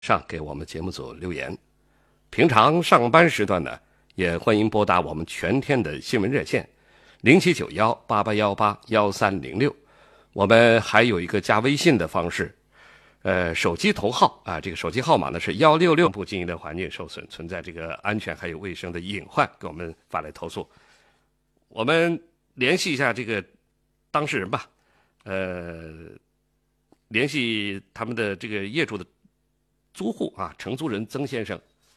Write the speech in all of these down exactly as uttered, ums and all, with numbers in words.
上给我们节目组留言。平常上班时段呢，也欢迎拨打我们全天的新闻热线零七九幺八八幺八幺三零六。我们还有一个加微信的方式，呃，手机头号啊，这个手机号码呢是幺六六部经营的环境受损，存在这个安全还有卫生的隐患，给我们发来投诉。我们联系一下这个当事人吧，呃，联系他们的这个业主的租户啊，承租人曾先生。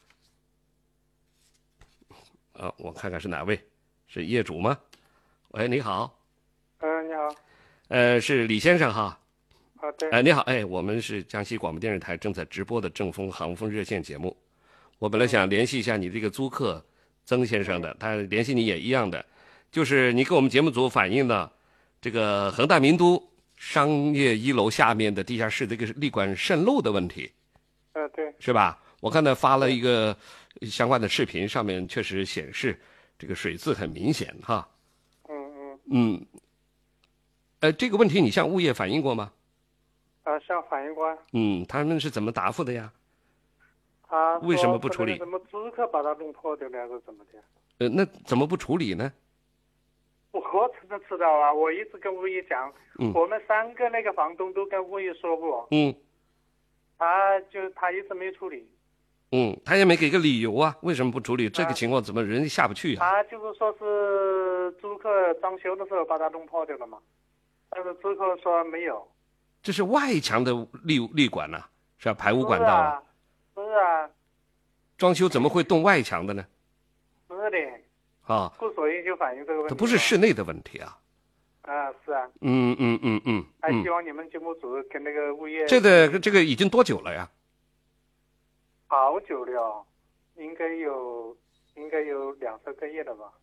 啊，我看看是哪位？是业主吗？喂，你好。 嗯、呃，你好。 呃，是李先生哈。 啊，对。 哎、呃，你好，哎，我们是江西广播电视台正在直播的正风航风热线节目。我本来想联系一下你这个租客曾先生的，嗯、他联系你也一样的，就是你给我们节目组反映的这个恒大名都商业一楼下面的地下室这个立管渗漏的问题。 呃，对。 是吧？我看他发了一个相关的视频，上面确实显示这个水渍很明显哈。 嗯嗯。 嗯。呃，这个问题你向物业反映过吗？ 啊，向反映过。 嗯，他们是怎么答复的呀？ 他为什么不处理？ 什么租客把他弄破掉了，还是怎么的？ 呃，那怎么不处理呢？ 我知道知道啊，我一直跟物业讲， 嗯、 我们三个那个房东都跟物业说过。 嗯。 他就他一直没处理。 嗯，他也没给个理由啊，为什么不处理？这个情况怎么人下不去啊？ 他就是说是租客装修的时候把他弄破掉了嘛，但是租客说没有。 这是外墙的立立管呐、啊，是吧？排污管道啊。 是啊。是啊。 装修怎么会动外墙的呢？ 是的。 啊。 所以就反映这个问题。 它不是室内的问题啊。 啊，是啊。 嗯嗯嗯嗯。 还希望你们节目组跟那个物业。 这个这个已经多久了呀？ 好久了哦，应该有应该有两三个月了吧。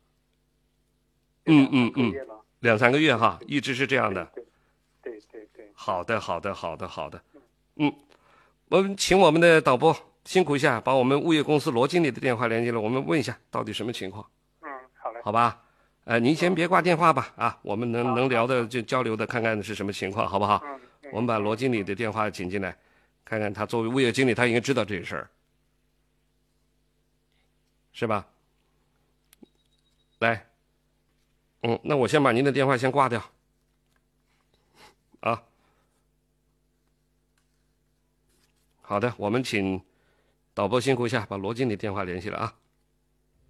嗯嗯嗯。两三个月哈，一直是这样的。 对对对对。 好的好的好的好的。嗯，我们请我们的导播辛苦一下，把我们物业公司罗经理的电话连接了，我们问一下到底什么情况。 嗯，好嘞。 好吧。呃，您先别挂电话吧，啊，我们能能聊的就交流的，看看是什么情况，好不好？ 嗯。 我们把罗经理的电话请进来，看看他作为物业经理，他应该知道这事儿，是吧？来，嗯，那我先把您的电话先挂掉，啊。好的，我们请导播辛苦一下，把罗经理电话联系了啊。